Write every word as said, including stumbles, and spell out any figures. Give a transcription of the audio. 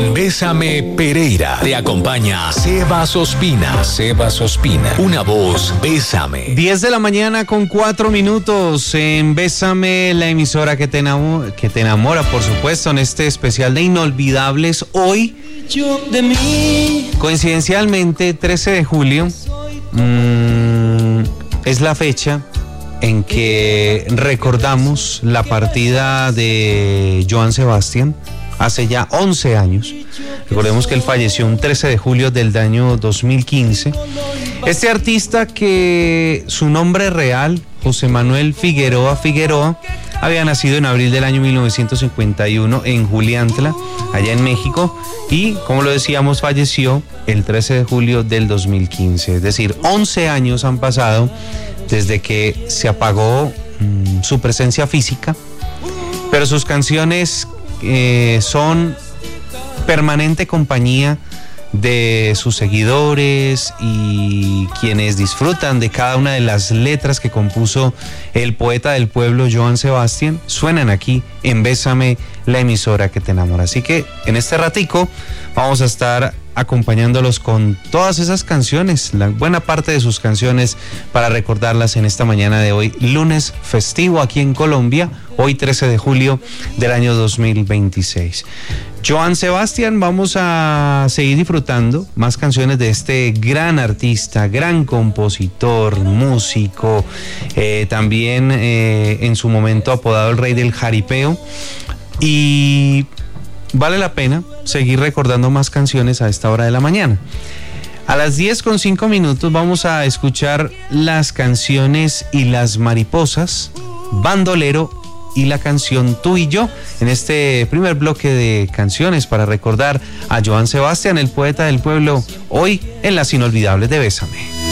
En Bésame Pereira te acompaña Sebas Ospina. Sebas Ospina, una voz, Bésame. diez de la mañana con cuatro minutos en Bésame, la emisora que te, enamora, que te enamora, por supuesto, en este especial de Inolvidables. Hoy, coincidencialmente, trece de julio, mmm, es la fecha en que recordamos la partida de Johann Sebastian hace ya once años. Recordemos que él falleció un trece de julio del año dos mil quince. Este artista, que su nombre real, José Manuel Figueroa Figueroa, había nacido en abril del año mil novecientos cincuenta y uno en Juliantla, allá en México, y, como lo decíamos, falleció el trece de julio del dos mil quince. Es decir, once años han pasado desde que se apagó mmm, su presencia física, pero sus canciones eh, son permanente compañía de sus seguidores y quienes disfrutan de cada una de las letras que compuso el poeta del pueblo Johann Sebastian. Suenan aquí en Bésame, la emisora que te enamora. Así que en este ratico vamos a estar acompañándolos con todas esas canciones, la buena parte de sus canciones, para recordarlas en esta mañana de hoy, lunes festivo aquí en Colombia, hoy trece de julio del año dos mil veintiséis. Johann Sebastian, vamos a seguir disfrutando más canciones de este gran artista, gran compositor, músico, eh, también eh, en su momento apodado el rey del jaripeo, y vale la pena seguir recordando más canciones a esta hora de la mañana. A las diez con cinco minutos vamos a escuchar las canciones Y las mariposas, Bandolero y la canción Tú y yo, en este primer bloque de canciones para recordar a Johann Sebastian, el poeta del pueblo, hoy en las Inolvidables de Bésame.